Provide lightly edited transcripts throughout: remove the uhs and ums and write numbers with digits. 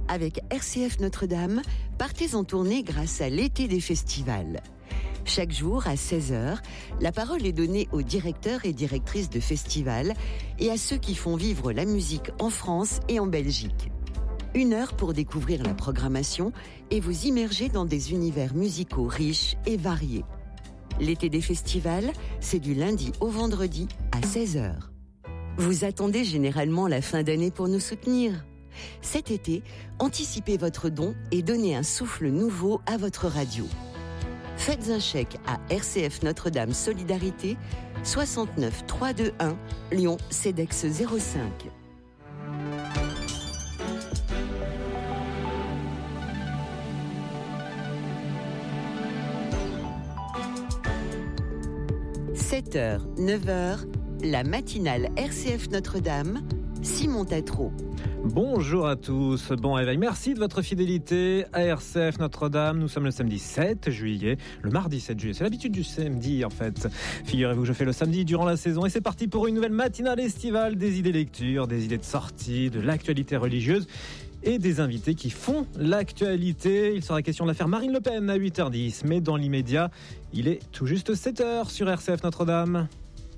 Avec RCF Notre-Dame, partez en tournée grâce à l'été des festivals. Chaque jour, à 16h, la parole est donnée aux directeurs et directrices de festivals et à ceux qui font vivre la musique en France et en Belgique. 1 heure pour découvrir la programmation et vous immerger dans des univers musicaux riches et variés. L'été des festivals, c'est du lundi au vendredi à 16h. Vous attendez généralement la fin d'année pour nous soutenir. Cet été, anticipez votre don et donnez un souffle nouveau à votre radio. Faites un chèque à RCF Notre-Dame Solidarité, 69 321 Lyon CEDEX 05. « 7h, 9h, la matinale RCF Notre-Dame, Simon Tatro. » Bonjour à tous, bon réveil, merci de votre fidélité à RCF Notre-Dame. Nous sommes le samedi 7 juillet, le mardi 7 juillet, c'est l'habitude du samedi en fait. Figurez-vous que je fais le samedi durant la saison et c'est parti pour une nouvelle matinale estivale, des idées lecture, des idées de sortie, de l'actualité religieuse et des invités qui font l'actualité. Il sera question de l'affaire Marine Le Pen à 8h10, mais dans l'immédiat, il est tout juste 7h sur RCF Notre-Dame.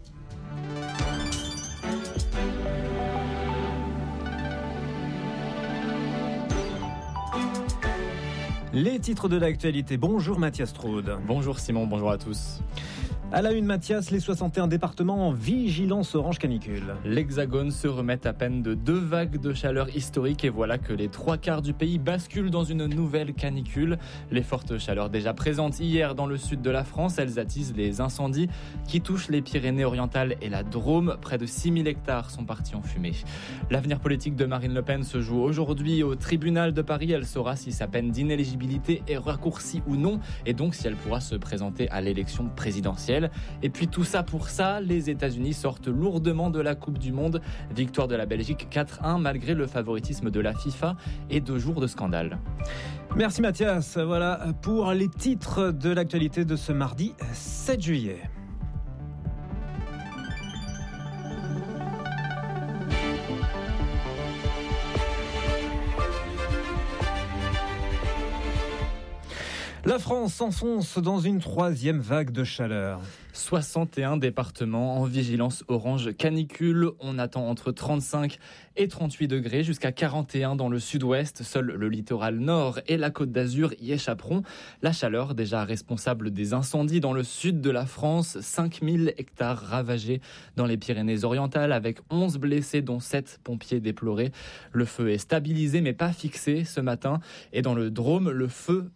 Les titres de l'actualité. Bonjour Mathias Straude. Bonjour Simon, bonjour à tous. À la une, Mathias, les 61 départements en vigilance orange canicule. L'Hexagone se remet à peine de 2 vagues de chaleur historiques et voilà que les 3/4 du pays basculent dans une nouvelle canicule. Les fortes chaleurs déjà présentes hier dans le sud de la France, elles attisent les incendies qui touchent les Pyrénées-Orientales et la Drôme. Près de 6000 hectares sont partis en fumée. L'avenir politique de Marine Le Pen se joue aujourd'hui au tribunal de Paris. Elle saura si sa peine d'inéligibilité est raccourcie ou non et donc si elle pourra se présenter à l'élection présidentielle. Et puis tout ça pour ça, les États-Unis sortent lourdement de la Coupe du Monde. Victoire de la Belgique 4-1 malgré le favoritisme de la FIFA et 2 jours de scandale. Merci Mathias. Voilà pour les titres de l'actualité de ce mardi 7 juillet. La France s'enfonce dans une 3e vague de chaleur. 61 départements en vigilance orange canicule. On attend entre 35 et 38 degrés jusqu'à 41 dans le sud-ouest. Seul le littoral nord et la Côte d'Azur y échapperont. La chaleur déjà responsable des incendies dans le sud de la France. 5000 hectares ravagés dans les Pyrénées-Orientales avec 11 blessés dont 7 pompiers déplorés. Le feu est stabilisé mais pas fixé ce matin. Et dans la Drôme, le feu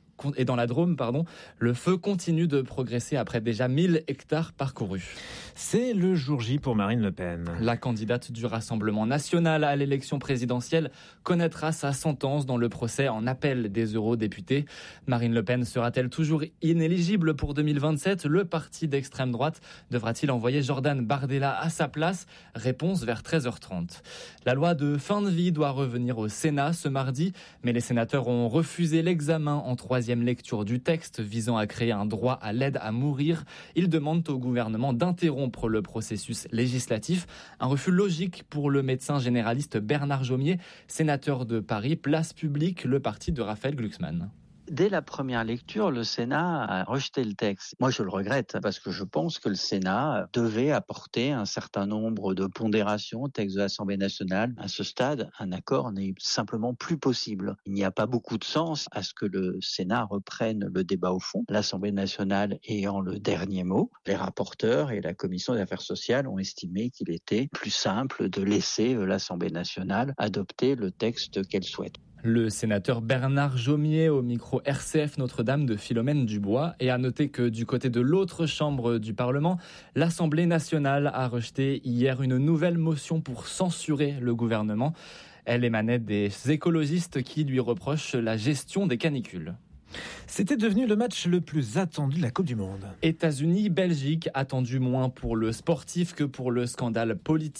continue de progresser après déjà 1000 hectares parcourus. C'est le jour J pour Marine Le Pen. La candidate du Rassemblement national à l'élection présidentielle connaîtra sa sentence dans le procès en appel des eurodéputés. Marine Le Pen sera-t-elle toujours inéligible pour 2027 ? Le parti d'extrême droite devra-t-il envoyer Jordan Bardella à sa place ? Réponse vers 13h30. La loi de fin de vie doit revenir au Sénat ce mardi, mais les sénateurs ont refusé l'examen en 3e lecture du texte visant à créer un droit à l'aide à mourir. Ils demandent au gouvernement d'interrompre le processus législatif. Un refus logique pour le médecin généraliste Bernard Jomier, sénateur de Paris, Place Publique, le parti de Raphaël Glucksmann. Dès la première lecture, le Sénat a rejeté le texte. Moi, je le regrette parce que je pense que le Sénat devait apporter un certain nombre de pondérations au texte de l'Assemblée nationale. À ce stade, un accord n'est simplement plus possible. Il n'y a pas beaucoup de sens à ce que le Sénat reprenne le débat au fond, l'Assemblée nationale ayant le dernier mot. Les rapporteurs et la Commission des affaires sociales ont estimé qu'il était plus simple de laisser l'Assemblée nationale adopter le texte qu'elle souhaite. Le sénateur Bernard Jomier au micro RCF Notre-Dame de Philomène Dubois. Et à noter que du côté de l'autre chambre du Parlement, l'Assemblée nationale a rejeté hier une nouvelle motion pour censurer le gouvernement. Elle émanait des écologistes qui lui reprochent la gestion des canicules. C'était devenu le match le plus attendu de la Coupe du Monde. États-Unis, Belgique, attendu moins pour le sportif que pour le scandale politique.